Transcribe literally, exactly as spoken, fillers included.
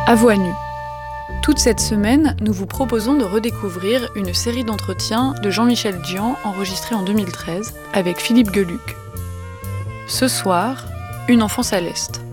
À voix nue. Toute cette semaine, nous vous proposons de redécouvrir une série d'entretiens de Jean-Michel Dzian enregistrée en deux mille treize avec Philippe Geluck. Ce soir, Une enfance à l'Est.